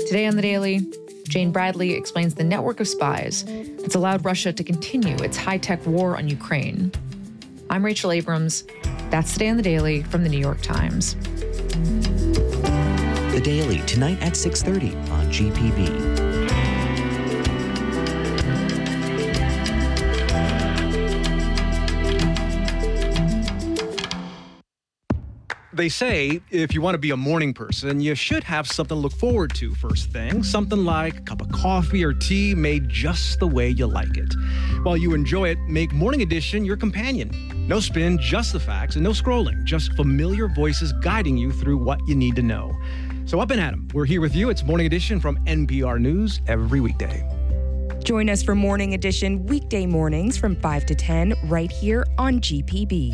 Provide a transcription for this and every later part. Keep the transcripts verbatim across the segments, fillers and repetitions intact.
Today on The Daily, Jane Bradley explains the network of spies that's allowed Russia to continue its high-tech war on Ukraine. I'm Rachel Abrams. That's Today on The Daily from The New York Times. The Daily, tonight at six thirty on G P B. They say if you want to be a morning person, you should have something to look forward to first thing. Something like a cup of coffee or tea made just the way you like it. While you enjoy it, make Morning Edition your companion. No spin, just the facts, and no scrolling. Just familiar voices guiding you through what you need to know. So up and at 'em. We're here with you. It's Morning Edition from N P R News every weekday. Join us for Morning Edition weekday mornings from five to ten right here on G P B.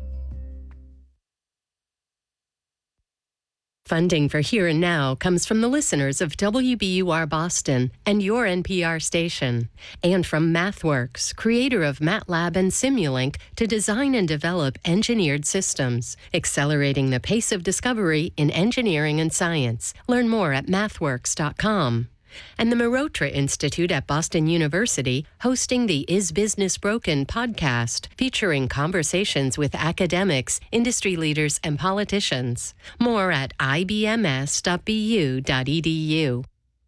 Funding for Here and Now comes from the listeners of W B U R Boston and your N P R station, and from MathWorks, creator of MATLAB and Simulink, to design and develop engineered systems, accelerating the pace of discovery in engineering and science. Learn more at mathworks dot com. And the Mehrotra Institute at Boston University hosting the Is Business Broken podcast, featuring conversations with academics, industry leaders, and politicians. More at I B M S dot B U dot E D U.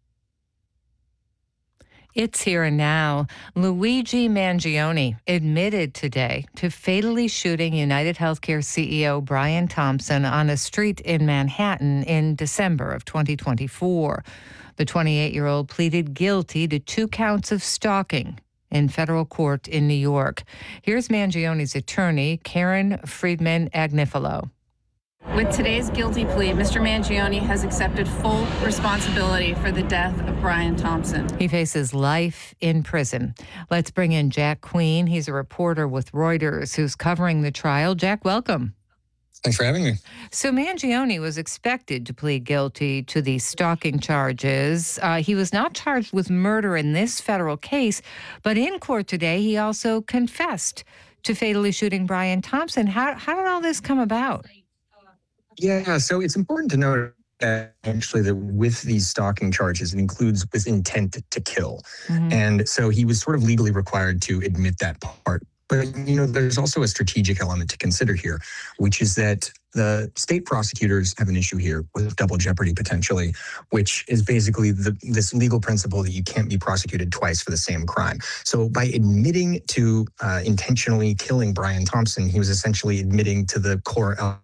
It's Here and Now. Luigi Mangione admitted today to fatally shooting United Healthcare C E O Brian Thompson on a street in Manhattan in December of twenty twenty-four. The twenty-eight-year-old pleaded guilty to two counts of stalking in federal court in New York. Here's Mangione's attorney, Karen Friedman Agnifilo. With today's guilty plea, Mister Mangione has accepted full responsibility for the death of Brian Thompson. He faces life in prison. Let's bring in Jack Queen. He's a reporter with Reuters who's covering the trial. Jack, welcome. Thanks for having me. So Mangione was expected to plead guilty to the stalking charges. Uh, he was not charged with murder in this federal case, but in court today, he also confessed to fatally shooting Brian Thompson. How, how did all this come about? Yeah, so it's important to note that actually that with these stalking charges, it includes with intent to kill. Mm-hmm. And so he was sort of legally required to admit that part. But, you know, there's also a strategic element to consider here, which is that the state prosecutors have an issue here with double jeopardy potentially, which is basically the, this legal principle that you can't be prosecuted twice for the same crime. So by admitting to uh, intentionally killing Brian Thompson, he was essentially admitting to the core element.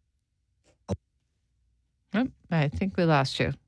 Oh, I think we lost you.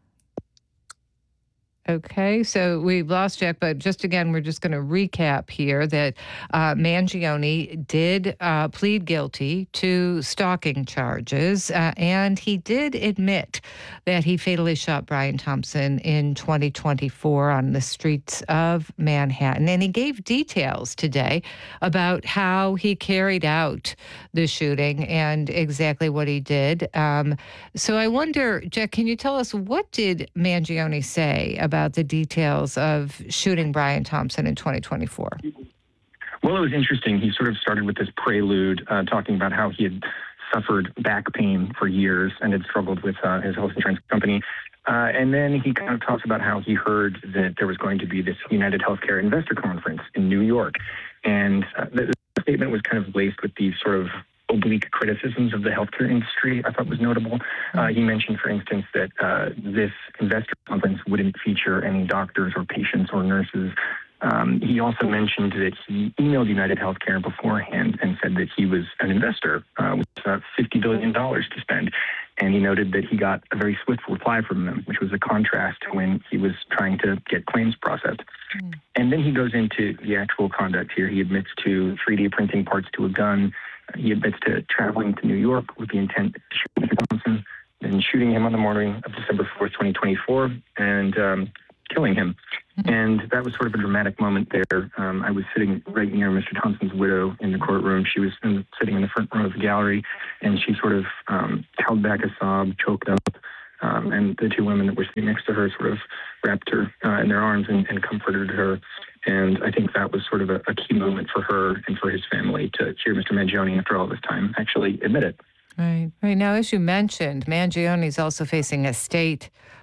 Okay, so we've lost Jack, but just again, we're just going to recap here that uh, Mangione did uh, plead guilty to stalking charges, uh, and he did admit that he fatally shot Brian Thompson in twenty twenty-four on the streets of Manhattan. And he gave details today about how he carried out the shooting and exactly what he did. Um, so I wonder, Jack, can you tell us, what did Mangione say about the details of shooting Brian Thompson in twenty twenty-four? Well, it was interesting. He sort of started with this prelude, uh, talking about how he had suffered back pain for years and had struggled with uh, his health insurance company. Uh, and then he kind of talks about how he heard that there was going to be this United Healthcare Investor Conference in New York. And uh, the, the statement was kind of laced with these sort of oblique criticisms of the healthcare industry, I thought was notable. Uh, he mentioned, for instance, that uh, this investor conference wouldn't feature any doctors or patients or nurses. Um, he also mentioned that he emailed United Healthcare beforehand and said that he was an investor uh, with uh, fifty billion dollars to spend. And he noted that he got a very swift reply from them, which was a contrast to when he was trying to get claims processed. Mm. And then he goes into the actual conduct here. He admits to three D printing parts to a gun. He admits to traveling to New York with the intent to shoot Mister Thompson, and shooting him on the morning of December fourth, twenty twenty-four, and um, killing him. And that was sort of a dramatic moment there. Um, I was sitting right near Mister Thompson's widow in the courtroom. She was in, sitting in the front row of the gallery, and she sort of um, held back a sob, choked up, um, and the two women that were sitting next to her sort of wrapped her uh, in their arms and, and comforted her. And I think that was sort of a, a key moment for her and for his family to hear Mister Mangione, after all this time, actually admit it. Right. Right. Now, as you mentioned, Mangione is also facing a state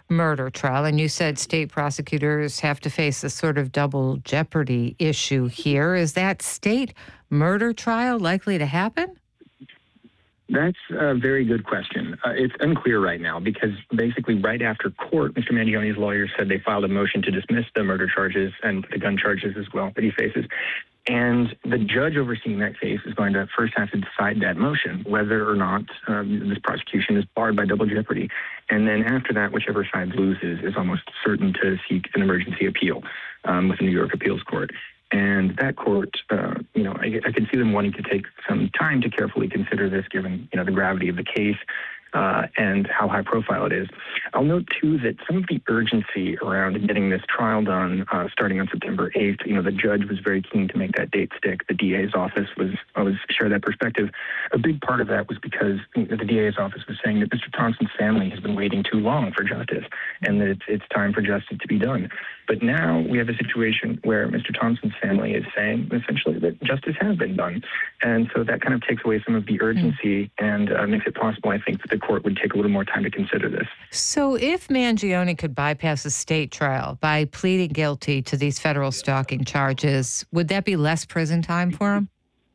murder trial. And you said state prosecutors have to face a sort of double jeopardy issue here. Is that state murder trial likely to happen? That's a very good question. Uh, it's unclear right now because basically right after court, Mister Mangioni's lawyers said they filed a motion to dismiss the murder charges and the gun charges as well that he faces. And the judge overseeing that case is going to first have to decide that motion, whether or not um, this prosecution is barred by double jeopardy. And then after that, whichever side loses is almost certain to seek an emergency appeal um, with the New York Appeals Court. And that court, uh, you know, I, I could see them wanting to take some time to carefully consider this, given, you know, the gravity of the case uh, and how high profile it is. I'll note, too, that some of the urgency around getting this trial done uh, starting on September eighth, you know, the judge was very keen to make that date stick. The D A's office was, was share that perspective. A big part of that was because the D A's office was saying that Mister Thompson's family has been waiting too long for justice and that it's, it's time for justice to be done. But now we have a situation where Mister Thompson's family is saying essentially that justice has been done. And so that kind of takes away some of the urgency and uh, makes it possible, I think, that the court would take a little more time to consider this. So if Mangione could bypass a state trial by pleading guilty to these federal stalking charges, would that be less prison time for him?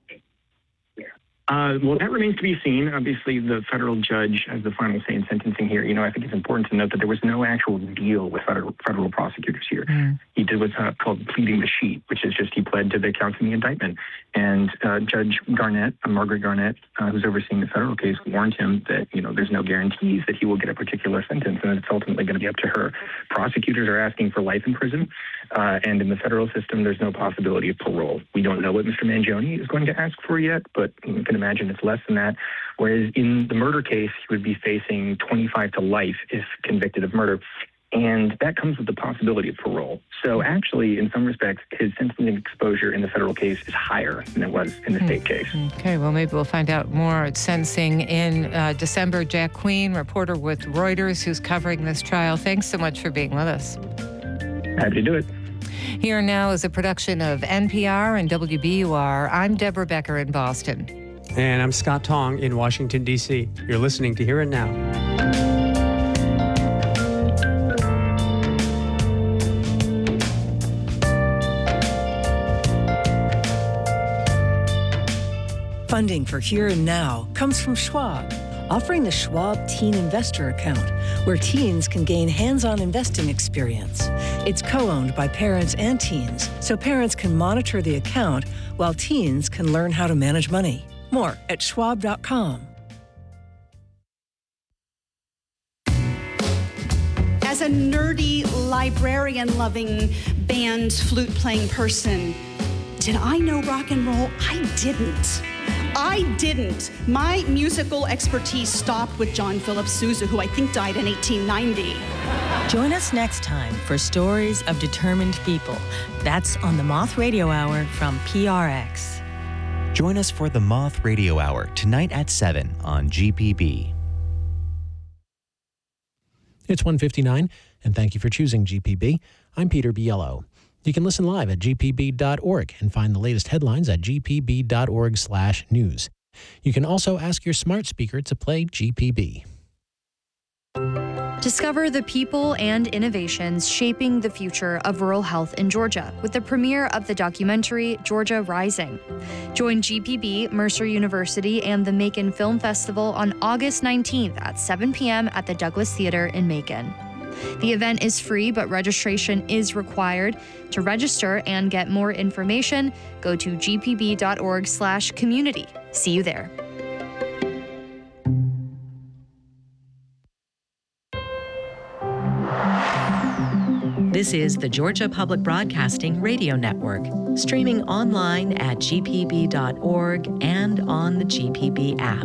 Uh, well, that remains to be seen. Obviously, the federal judge has the final say in sentencing here. You know, I think it's important to note that there was no actual deal with federal, federal prosecutors here. Mm. He did what's uh, called pleading the sheet, which is just he pled to the counts in the indictment. And uh, Judge Garnett, uh, Margaret Garnett, uh, who's overseeing the federal case, warned him that, you know, there's no guarantees that he will get a particular sentence, and it's ultimately going to be up to her. Prosecutors are asking for life in prison, uh, and in the federal system, there's no possibility of parole. We don't know what Mister Mangione is going to ask for yet, but you can imagine it's less than that. Whereas in the murder case, he would be facing twenty-five to life if convicted of murder. And that comes with the possibility of parole. So actually, in some respects, his sentencing exposure in the federal case is higher than it was in the mm. state case. Okay, well, maybe we'll find out more at sentencing in uh, December. Jack Queen, reporter with Reuters, who's covering this trial. Thanks so much for being with us. Happy to do it. Here Now is a production of N P R and W B U R. I'm Deborah Becker in Boston. And I'm Scott Tong in Washington, D C. You're listening to Here and Now. Funding for Here and Now comes from Schwab, offering the Schwab Teen Investor Account, where teens can gain hands-on investing experience. It's co-owned by parents and teens, so parents can monitor the account while teens can learn how to manage money. More at schwab dot com. As a nerdy, librarian-loving, band, flute-playing person, did I know rock and roll? I didn't. I didn't. My musical expertise stopped with John Philip Sousa, who I think died in eighteen ninety. Join us next time for Stories of Determined People. That's on the Moth Radio Hour from P R X. Join us for the Moth Radio Hour tonight at seven on G P B. It's one fifty-nine, and thank you for choosing G P B. I'm Peter Biello. You can listen live at g p b dot org and find the latest headlines at g p b dot org slash news. You can also ask your smart speaker to play G P B. Discover the people and innovations shaping the future of rural health in Georgia with the premiere of the documentary Georgia Rising. Join G P B, Mercer University, and the Macon Film Festival on August nineteenth at seven p.m. at the Douglas Theater in Macon. The event is free, but registration is required. To register and get more information, go to g p b dot org slash community. See you there. This is the Georgia Public Broadcasting Radio Network, streaming online at g p b dot org and on the G P B app.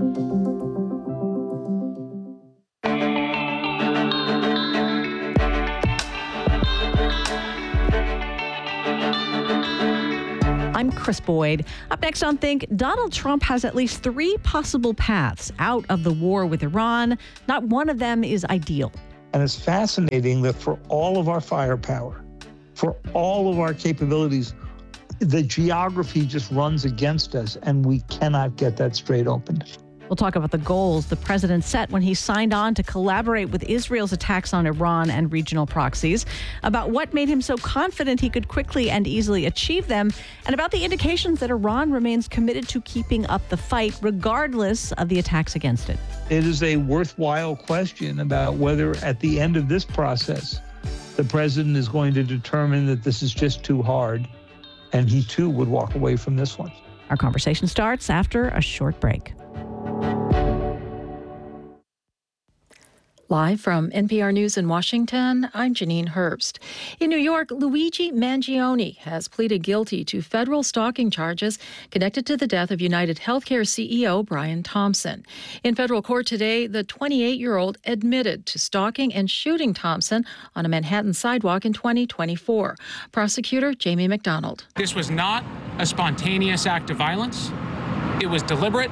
I'm Chris Boyd. Up next on Think, Donald Trump has at least three possible paths out of the war with Iran. Not one of them is ideal. And it's fascinating that for all of our firepower, for all of our capabilities, the geography just runs against us, and we cannot get that straight open. We'll talk about the goals the president set when he signed on to collaborate with Israel's attacks on Iran and regional proxies, about what made him so confident he could quickly and easily achieve them, and about the indications that Iran remains committed to keeping up the fight regardless of the attacks against it. It is a worthwhile question about whether at the end of this process, the president is going to determine that this is just too hard, and he too would walk away from this one. Our conversation starts after a short break. Live from N P R News in Washington, I'm Janine Herbst. In New York, Luigi Mangione has pleaded guilty to federal stalking charges connected to the death of United Healthcare C E O Brian Thompson. In federal court today, the twenty-eight-year-old admitted to stalking and shooting Thompson on a Manhattan sidewalk in twenty twenty-four. Prosecutor Jamie McDonald. This was not a spontaneous act of violence. It was deliberate,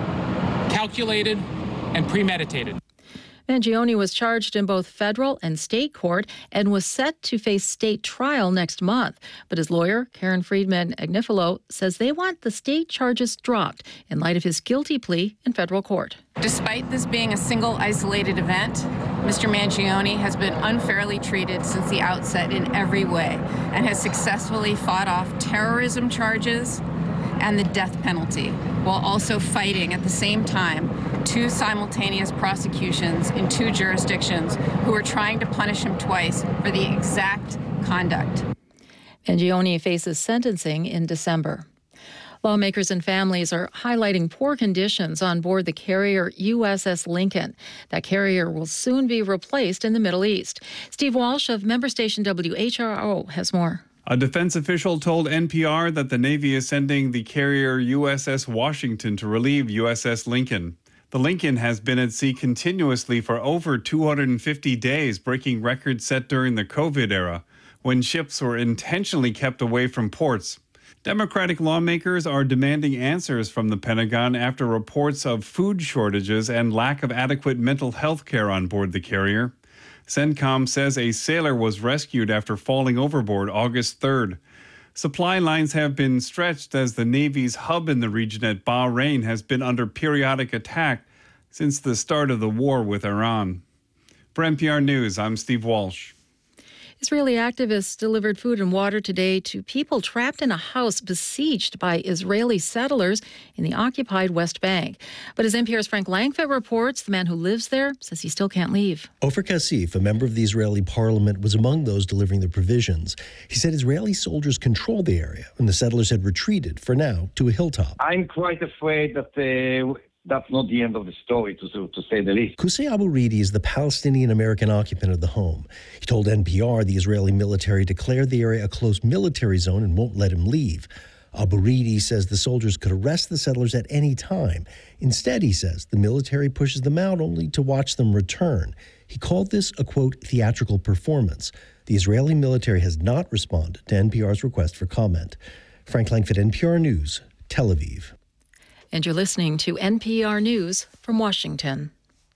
calculated, and premeditated. Mangione was charged in both federal and state court and was set to face state trial next month. But his lawyer, Karen Friedman Agnifilo, says they want the state charges dropped in light of his guilty plea in federal court. Despite this being a single isolated event, Mister Mangione has been unfairly treated since the outset in every way and has successfully fought off terrorism charges and the death penalty, while also fighting at the same time two simultaneous prosecutions in two jurisdictions who are trying to punish him twice for the exact conduct. Mangione faces sentencing in December. Lawmakers and families are highlighting poor conditions on board the carrier U S S Lincoln. That carrier will soon be replaced in the Middle East. Steve Walsh of member station W H R O has more. A defense official told N P R that the Navy is sending the carrier U S S Washington to relieve U S S Lincoln. The Lincoln has been at sea continuously for over two hundred fifty days, breaking records set during the COVID era, when ships were intentionally kept away from ports. Democratic lawmakers are demanding answers from the Pentagon after reports of food shortages and lack of adequate mental health care on board the carrier. CENTCOM says a sailor was rescued after falling overboard August third. Supply lines have been stretched as the Navy's hub in the region at Bahrain has been under periodic attack since the start of the war with Iran. For N P R News, I'm Steve Walsh. Israeli activists delivered food and water today to people trapped in a house besieged by Israeli settlers in the occupied West Bank. But as N P R's Frank Langfitt reports, the man who lives there says he still can't leave. Ofer Kassif, a member of the Israeli parliament, was among those delivering the provisions. He said Israeli soldiers control the area and the settlers had retreated, for now, to a hilltop. I'm quite afraid that uh, that's not the end of the story, to, to say the least. Qusay Abu Ridi is the Palestinian-American occupant of the home. He told N P R the Israeli military declared the area a closed military zone and won't let him leave. Abu Ridi says the soldiers could arrest the settlers at any time. Instead, he says, the military pushes them out only to watch them return. He called this a, quote, theatrical performance. The Israeli military has not responded to N P R's request for comment. Frank Langfitt, N P R News, Tel Aviv. And you're listening to N P R News from Washington.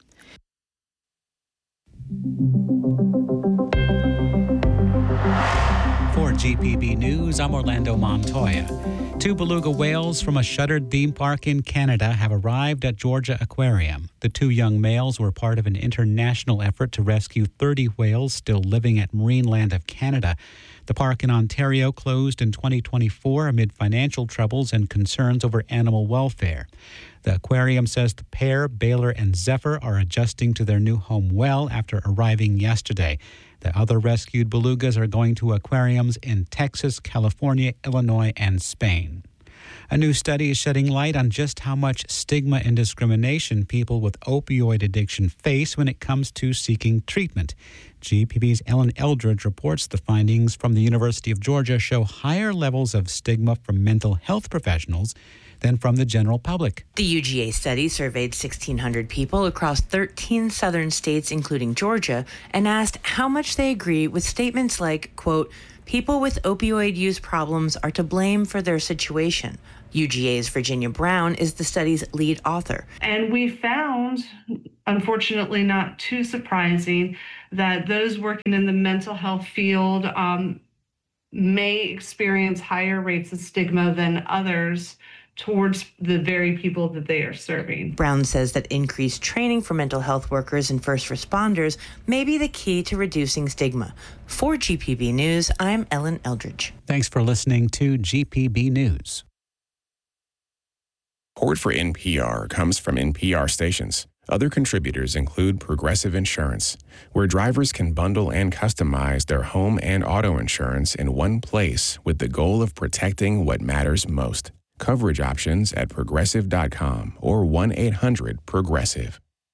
For G P B News, I'm Orlando Montoya. Two beluga whales from a shuttered theme park in Canada have arrived at Georgia Aquarium. The two young males were part of an international effort to rescue thirty whales still living at Marineland of Canada. The park in Ontario closed in twenty twenty-four amid financial troubles and concerns over animal welfare. The aquarium says the pair, Baylor and Zephyr, are adjusting to their new home well after arriving yesterday. The other rescued belugas are going to aquariums in Texas, California, Illinois, and Spain. A new study is shedding light on just how much stigma and discrimination people with opioid addiction face when it comes to seeking treatment. G P B's Ellen Eldridge reports the findings from the University of Georgia show higher levels of stigma from mental health professionals than from the general public. The U G A study surveyed sixteen hundred people across thirteen southern states, including Georgia, and asked how much they agree with statements like, quote, people with opioid use problems are to blame for their situation. U G A's Virginia Brown is the study's lead author. And we found, unfortunately not too surprising, that those working in the mental health field um, may experience higher rates of stigma than others towards the very people that they are serving. Brown says that increased training for mental health workers and first responders may be the key to reducing stigma. For G P B News, I'm Ellen Eldridge. Thanks for listening to G P B News. Support for N P R comes from N P R stations. Other contributors include Progressive Insurance, where drivers can bundle and customize their home and auto insurance in one place with the goal of protecting what matters most. Coverage options at progressive dot com or one eight hundred progressive.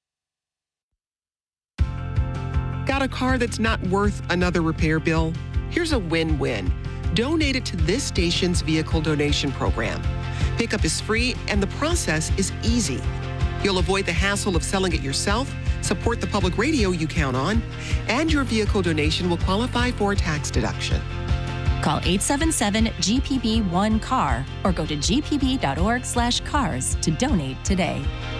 Got a car that's not worth another repair bill? Here's a win-win. Donate it to this station's vehicle donation program. Pickup is free and the process is easy. You'll avoid the hassle of selling it yourself, support the public radio you count on, and your vehicle donation will qualify for a tax deduction. Call eight seven seven G P B one C A R or go to g p b dot org slash cars to donate today.